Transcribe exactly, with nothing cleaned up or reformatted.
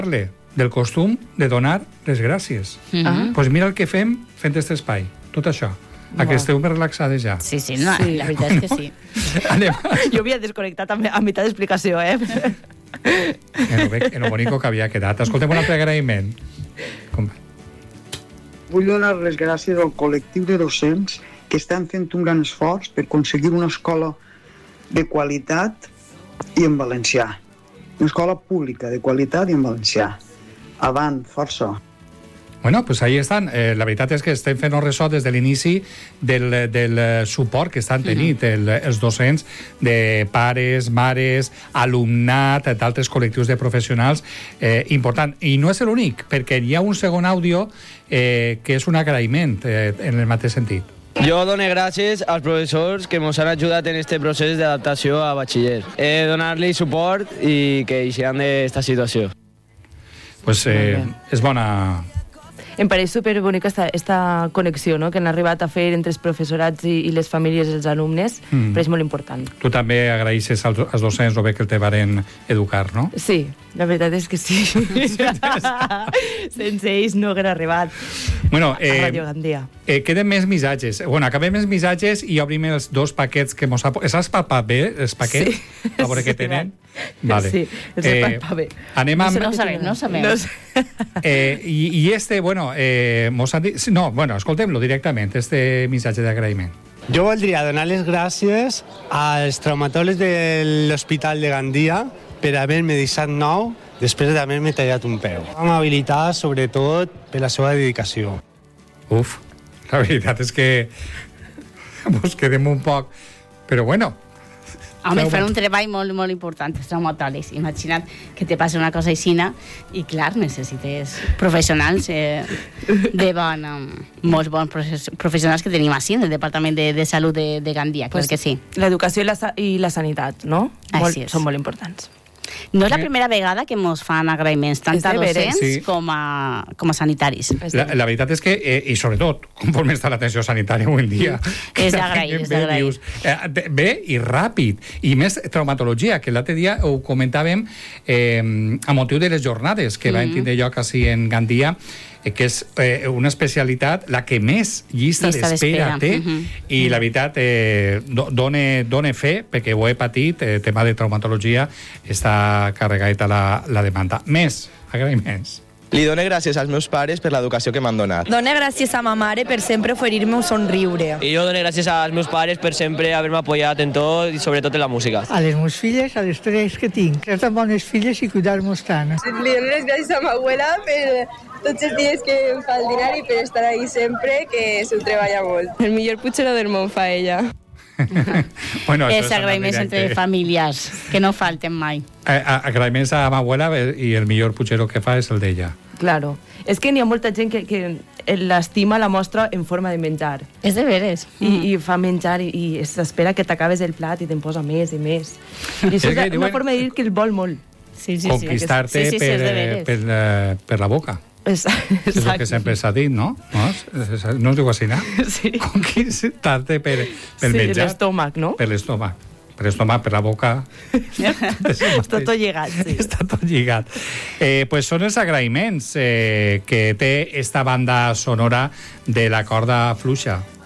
parle del costum de donar les gràcies. Doncs Mhm. pues mira el que fem fent aquest espai, tot això. A que esteu més relaxades ja. Sí, sí, no, Sí. la veritat és que sí. Anem. Jo havia desconnectat a, a mitjà d'explicació, eh? En lo, bec- en lo bonico que havia quedat. Escoltem un altre agraïment. Com... Vull donar les gràcies al col·lectiu de docents que estan fent un gran esforç per aconseguir una escola de qualitat i en valencià. Una escola pública de qualitat i en valencià. Avant, força. Bueno, pues ahí estan. Eh, la veritat és que estem fent un ressò des de l'inici del, del suport que estan tenint uh-huh. el, els docents de pares, mares, alumnat, d'altres col·lectius de professionals. Eh, important. I no és l'únic, perquè hi ha un segon àudio eh, que és un agraïment eh, en el mateix sentit. Jo dono gràcies als professors que ens han ajudat en este procés d'adaptació a batxiller. He donar-li suport i que eixiran d'esta situació. Pues eh, és bona... Em pareix superbonica esta, esta connexió, no?, que han arribat a fer entre els professorats i, i les famílies i els alumnes. Mm. Em pareix molt important. Tu també agraeixes als, als docents o bé que el te varen educar, no? Sí, la veritat és que sí. Sense ells no haguera arribat bueno, eh, a Radio Gandia. Eh, queden més missatges. Bueno, acabem els missatges i obrim els dos paquets que mos ha... Saps palpar bé els paquets? Sí. A veure Sí, què tenen? va. Sí, els he palpat bé. Anem amb... No sabem, no sabem. No sé. Eh, i, I este, bueno, eh, mos han dit... No, bueno, escoltem-lo directament, este missatge d'agraïment. Jo voldria donar les gràcies als traumatòlegs de l'Hospital de Gandia per haver-me deixat nou després d'haver-me tallat un peu. Amabilitat, sobretot, per la seva dedicació. Uf, la veritat és que mos quedem un poc... Però bueno... Home, fan un treball molt, molt important, els traumatòlegs. Imagina't que te passa una cosa aixina i, clar, necessites professionals eh, de bon, um, molts bons professionals que tenim així, en el Departament de, de Salut de, de Gandia, clar Pues, que sí. L'educació i la, sa- i la sanitat, no? Així Molt, és. són molt importants. No és la primera vegada que ens fan agraïments, tant És a de veres. docents Sí. com, a, com a sanitaris. La, la veritat és que, eh, i sobretot, conforme està l'atenció sanitària avui en dia... que És la d'agrair, tinguem és bé, d'agrair. dius, eh, de- bé i ràpid. I més traumatologia, que l'altre dia ho comentàvem eh, a motiu de les jornades que van tindre lloc així en Gandia, eh, que és eh, una especialitat la que més llista, Llista d'espera d'espera. té, Mhm. i la veritat eh, do- done, done fe, perquè ho he patit, eh, tema de traumatologia està carregat a la, la demanda. Més agraïments. Li dono gràcies als meus pares per l'educació que m'han donat. Dono gràcies a ma mare per sempre oferir-me un somriure. I jo dono gràcies als meus pares per sempre haver-me apoyat en tot i sobretot en la música. A les meves filles, a les tres que tinc. Ser tan bones filles i cuidar-nos tant. Li dono les gràcies a ma abuela per tots els dies que em fa el dinar i per estar ahí sempre, que s'ho treballa molt. El millor putxero del món fa ella. Bueno, això Els és agraïments en entre directe. famílies, que no falten mai. Eh, a- agraïments a ma abuela eh, i el millor putxero que fa és el d'ella. Claro. És que n'hi ha molta gent que, que l'estima la mostra en forma de menjar. És de veres. I, i fa menjar i, i s'espera que t'acabes el plat i te'n posa més i més. I És això és, que una diuen- forma de dir que el vol molt. Sí, sí, sí. Conquistar-te Sí, sí, sí, per, és de eh, veres. per, eh, per la boca. És, És el que sempre s'ha dit, no? No, es, es, no es diu així, no? Sí. Conquistar-te per, per Sí, menjar. l'estómac, no? Per l'estómac. Per l'estómac, per la boca. Està tot lligat, sí. Està tot lligat. Eh, pues són els agraïments eh, que té esta banda sonora de la corda fluixa.